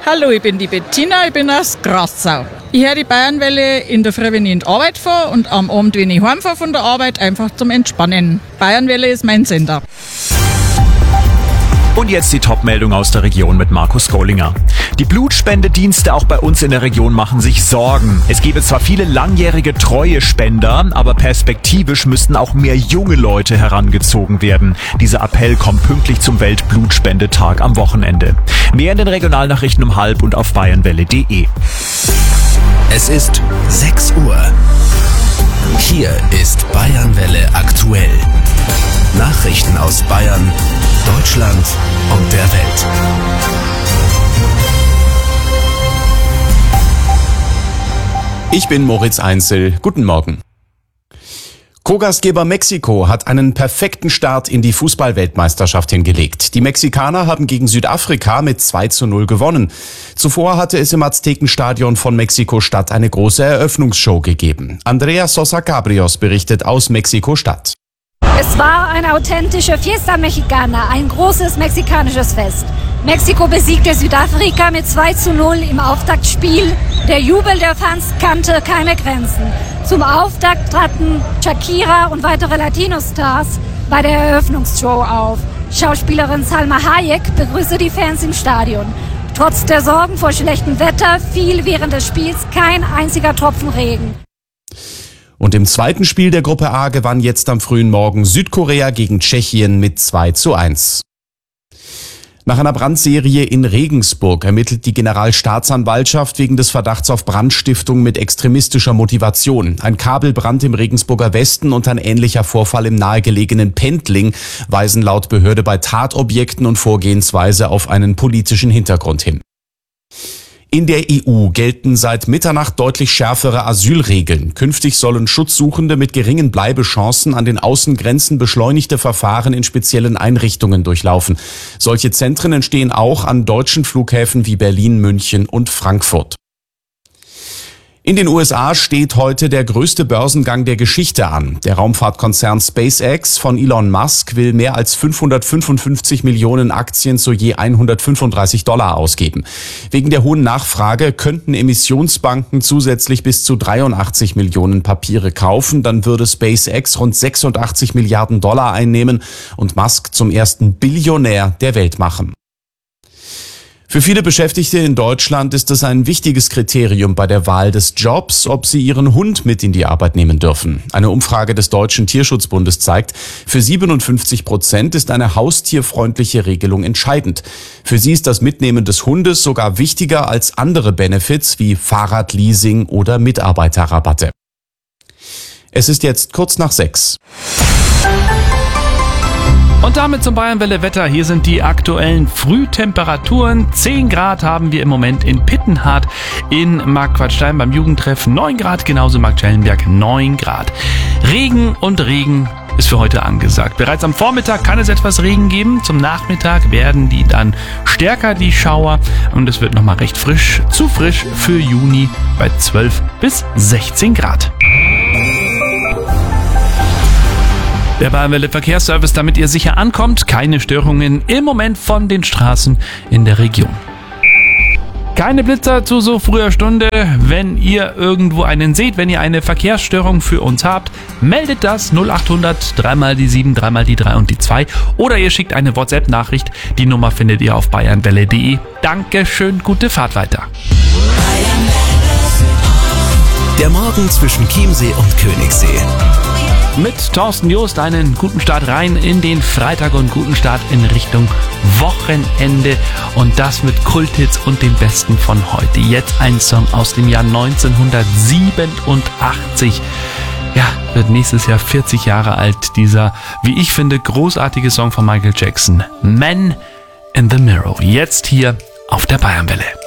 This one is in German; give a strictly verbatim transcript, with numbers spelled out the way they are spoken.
Hallo, ich bin die Bettina, ich bin aus Grassau. Ich höre die Bayernwelle in der Früh, wenn ich in die Arbeit fahre und am Abend, wenn ich heimfahre von der Arbeit, einfach zum Entspannen. Bayernwelle ist mein Sender. Und jetzt die Top-Meldung aus der Region mit Markus Gollinger. Die Blutspendedienste auch bei uns in der Region machen sich Sorgen. Es gäbe zwar viele langjährige treue Spender, aber perspektivisch müssten auch mehr junge Leute herangezogen werden. Dieser Appell kommt pünktlich zum Weltblutspendetag am Wochenende. Mehr in den Regionalnachrichten um halb und auf bayernwelle punkt de. Es ist sechs Uhr. Hier ist Bayernwelle aktuell. Nachrichten aus Bayern, Deutschland und der Welt. Ich bin Moritz Einzel. Guten Morgen. Co-Gastgeber Mexiko hat einen perfekten Start in die Fußball-Weltmeisterschaft hingelegt. Die Mexikaner haben gegen Südafrika mit zwei zu null gewonnen. Zuvor hatte es im Aztekenstadion von Mexiko-Stadt eine große Eröffnungsshow gegeben. Andrea Sosa Cabrios berichtet aus Mexiko-Stadt. Es war eine authentische Fiesta Mexicana, ein großes mexikanisches Fest. Mexiko besiegte Südafrika mit zwei zu null im Auftaktspiel. Der Jubel der Fans kannte keine Grenzen. Zum Auftakt traten Shakira und weitere Latino-Stars bei der Eröffnungsshow auf. Schauspielerin Salma Hayek begrüßte die Fans im Stadion. Trotz der Sorgen vor schlechtem Wetter fiel während des Spiels kein einziger Tropfen Regen. Und im zweiten Spiel der Gruppe A gewann jetzt am frühen Morgen Südkorea gegen Tschechien mit zwei zu eins. Nach einer Brandserie in Regensburg ermittelt die Generalstaatsanwaltschaft wegen des Verdachts auf Brandstiftung mit extremistischer Motivation. Ein Kabelbrand im Regensburger Westen und ein ähnlicher Vorfall im nahegelegenen Pendling weisen laut Behörde bei Tatobjekten und Vorgehensweise auf einen politischen Hintergrund hin. In der E U gelten seit Mitternacht deutlich schärfere Asylregeln. Künftig sollen Schutzsuchende mit geringen Bleibechancen an den Außengrenzen beschleunigte Verfahren in speziellen Einrichtungen durchlaufen. Solche Zentren entstehen auch an deutschen Flughäfen wie Berlin, München und Frankfurt. In den U S A steht heute der größte Börsengang der Geschichte an. Der Raumfahrtkonzern SpaceX von Elon Musk will mehr als fünfhundertfünfundfünfzig Millionen Aktien zu je hundertfünfunddreißig Dollar ausgeben. Wegen der hohen Nachfrage könnten Emissionsbanken zusätzlich bis zu dreiundachtzig Millionen Papiere kaufen. Dann würde SpaceX rund sechsundachtzig Milliarden Dollar einnehmen und Musk zum ersten Billionär der Welt machen. Für viele Beschäftigte in Deutschland ist es ein wichtiges Kriterium bei der Wahl des Jobs, ob sie ihren Hund mit in die Arbeit nehmen dürfen. Eine Umfrage des Deutschen Tierschutzbundes zeigt, für siebenundfünfzig Prozent ist eine haustierfreundliche Regelung entscheidend. Für sie ist das Mitnehmen des Hundes sogar wichtiger als andere Benefits wie Fahrradleasing oder Mitarbeiterrabatte. Es ist jetzt kurz nach sechs. Und damit zum Bayernwelle-Wetter. Hier sind die aktuellen Frühtemperaturen. zehn Grad haben wir im Moment in Pittenhardt, in Marktquartstein beim Jugendtreff neun Grad, genauso Marktschellenberg neun Grad. Regen und Regen ist für heute angesagt. Bereits am Vormittag kann es etwas Regen geben. Zum Nachmittag werden die dann stärker, die Schauer. Und es wird nochmal recht frisch, zu frisch für Juni bei zwölf bis sechzehn Grad. Der Bayernwelle Verkehrsservice, damit ihr sicher ankommt. Keine Störungen im Moment von den Straßen in der Region. Keine Blitzer zu so früher Stunde. Wenn ihr irgendwo einen seht, wenn ihr eine Verkehrsstörung für uns habt, meldet das null achthundert, dreimal die sieben, dreimal die drei und die zwei. Oder ihr schickt eine WhatsApp-Nachricht. Die Nummer findet ihr auf bayernwelle punkt de. Dankeschön, gute Fahrt weiter. Der Morgen zwischen Chiemsee und Königssee. Mit Thorsten Joost einen guten Start rein in den Freitag und guten Start in Richtung Wochenende. Und das mit Kulthits und den Besten von heute. Jetzt ein Song aus dem Jahr neunzehnhundertsiebenundachtzig. Ja, wird nächstes Jahr vierzig Jahre alt. Dieser, wie ich finde, großartige Song von Michael Jackson. Man in the Mirror. Jetzt hier auf der Bayernwelle.